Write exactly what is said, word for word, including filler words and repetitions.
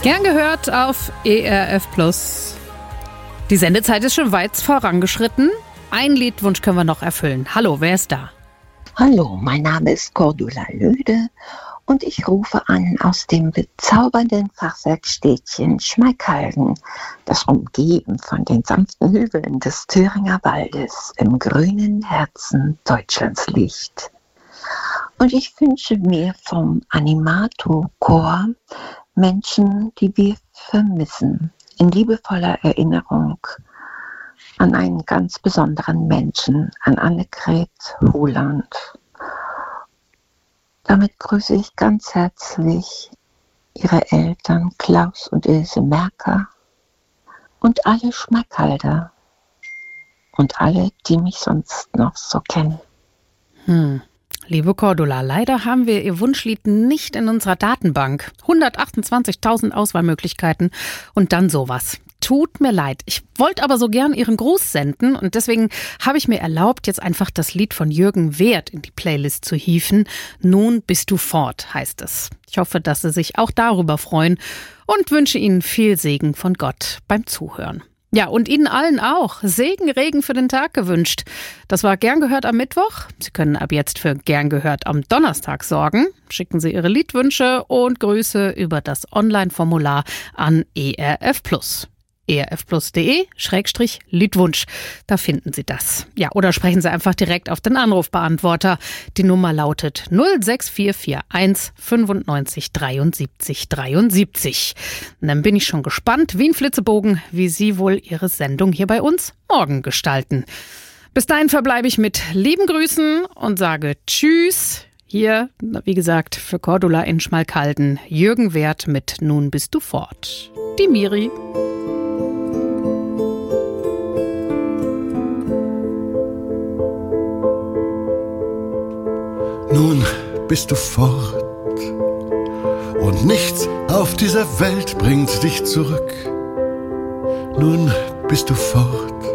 Gern gehört auf E R F Plus. Die Sendezeit ist schon weit vorangeschritten. Ein Liedwunsch können wir noch erfüllen. Hallo, wer ist da? Hallo, mein Name ist Cordula Löde und ich rufe an aus dem bezaubernden Fachwerkstädtchen Schmalkalden, das umgeben von den sanften Hügeln des Thüringer Waldes im grünen Herzen Deutschlands liegt. Und ich wünsche mir vom Animato-Chor Menschen, die wir vermissen, in liebevoller Erinnerung an einen ganz besonderen Menschen, an Annegret Huland. Damit grüße ich ganz herzlich ihre Eltern Klaus und Ilse Merker und alle Schmalkalder und alle, die mich sonst noch so kennen. Hm. Liebe Cordula, leider haben wir Ihr Wunschlied nicht in unserer Datenbank. hundertachtundzwanzigtausend Auswahlmöglichkeiten und dann sowas. Tut mir leid. Ich wollte aber so gern Ihren Gruß senden und deswegen habe ich mir erlaubt, jetzt einfach das Lied von Jürgen Wehrt in die Playlist zu hieven. Nun bist du fort, heißt es. Ich hoffe, dass Sie sich auch darüber freuen und wünsche Ihnen viel Segen von Gott beim Zuhören. Ja, und Ihnen allen auch Segen, Regen für den Tag gewünscht. Das war Gern gehört am Mittwoch. Sie können ab jetzt für Gern gehört am Donnerstag sorgen. Schicken Sie Ihre Liedwünsche und Grüße über das Online-Formular an E R F Plus. E R F plus punkt de Schrägstrich Liedwunsch. Da finden Sie das. Ja, oder sprechen Sie einfach direkt auf den Anrufbeantworter. Die Nummer lautet null sechs vier vier eins fünfundneunzig dreiundsiebzig dreiundsiebzig. Und dann bin ich schon gespannt, wie ein Flitzebogen, wie Sie wohl Ihre Sendung hier bei uns morgen gestalten. Bis dahin verbleibe ich mit lieben Grüßen und sage Tschüss. Hier, wie gesagt, für Cordula in Schmalkalden, Jürgen Wehrt mit Nun bist du fort. Die Miri. Nun bist du fort und nichts auf dieser Welt bringt dich zurück. Nun bist du fort